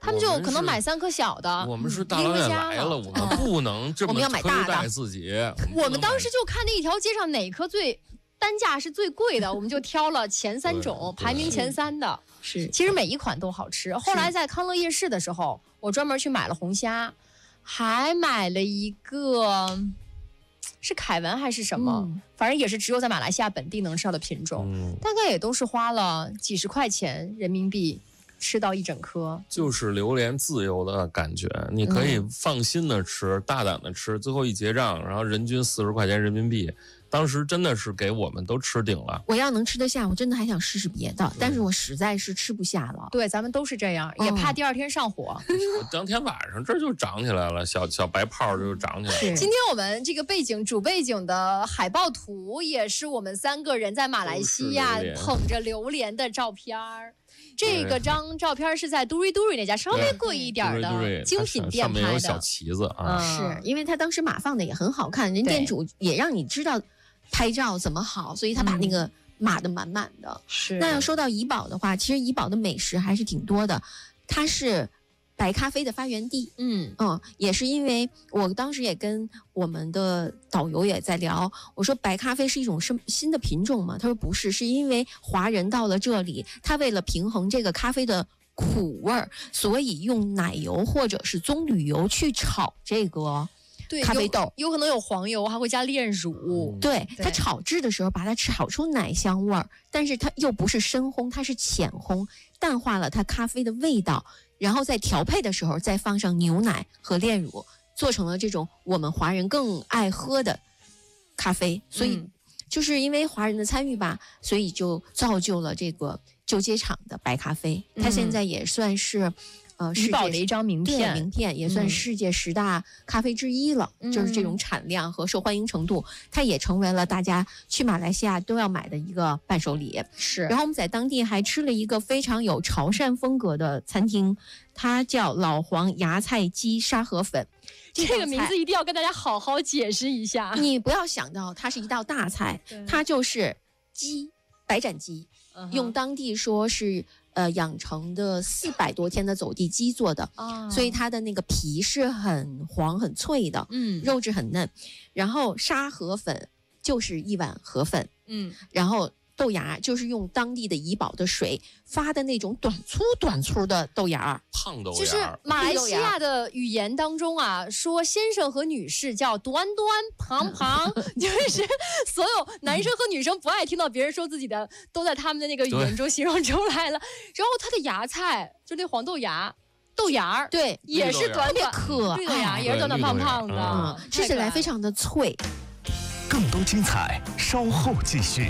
他们就可能买3颗小的。 我们是大老远来了，我们不能这么亏待自己。 我们当时就看那一条街上哪颗单价是最贵的，我们就挑了前3种，排名前3的。 是， 其实每一款都好吃。后来在康乐夜市的时候，我专门去买了红虾，还买了一个是凯文还是什么，反正也是只有在马来西亚本地能吃到的品种，大概也都是花了几十块钱人民币吃到一整颗。 就是榴莲自由的感觉，你可以放心的吃，大胆的吃，最后一结账，然后人均40块钱人民币。当时真的是给我们都吃顶了。 我要能吃得下，我真的还想试试别的，但是我实在是吃不下了。 对，咱们都是这样，也怕第2天上火。 当天晚上这就长起来了，小白泡就长起来了。 今天我们这个主背景的海报图也是我们3个人在马来西亚捧着榴莲的照片。这个张照片是在杜瑞那家稍微贵一点的精品店拍的， 上面有小旗子啊。 是因为他当时码放的也很好看，人店主也让你知道拍照怎么好，所以他把那个码的满满的。 是。 那要说到怡保的话，其实怡保的美食还是挺多的，它是白咖啡的发源地。也是因为我当时也跟我们的导游也在聊，我说白咖啡是一种新的品种吗？他说不是，是因为华人到了这里，他为了平衡这个咖啡的苦味儿，所以用奶油或者是棕榈油去炒这个咖啡豆， 有可能有黄油，还会加炼乳。 对，它炒制的时候把它炒出奶香味儿，但是它又不是深烘，它是浅烘，淡化了它咖啡的味道，然后在调配的时候再放上牛奶和炼乳，做成了这种我们华人更爱喝的咖啡。所以就是因为华人的参与吧，所以就造就了这个旧街场的白咖啡。它现在也算是怡保的一张名片， 也算世界10大咖啡之一了。就是这种产量和受欢迎程度，它也成为了大家去马来西亚都要买的一个伴手礼。 是。 然后我们在当地还吃了一个非常有潮汕风格的餐厅，它叫老黄芽菜鸡沙河粉。 这个名字一定要跟大家好好解释一下。 你不要想到它是一道大菜，它就是鸡，白斩鸡，用当地说是养成的400多天的走地鸡做的，所以它的那个皮是很黄很脆的，肉质很嫩。然后沙河粉就是一碗河粉，然后豆芽就是用当地的怡保的水发的那种短粗的豆芽， 胖豆芽。 就是马来西亚的语言当中啊，说先生和女士叫端胖，就是所有男生和女生不爱听到别人说自己的，都在他们的那个语言中形容出来了。然后它的芽菜就那黄豆芽。豆芽对， 也是短可爱， 绿豆芽也是短胖的， 吃起来非常的脆。 更多精彩稍后继续。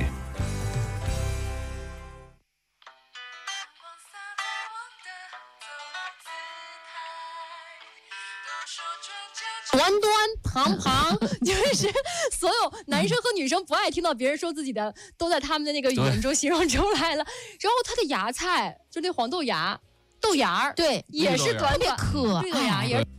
端胖，就是所有男生和女生不爱听到别人说自己的，都在他们的那个语言中形容出来了。然后它的芽菜就那黄豆芽。豆芽对， 也是短可爱， 绿豆芽也是。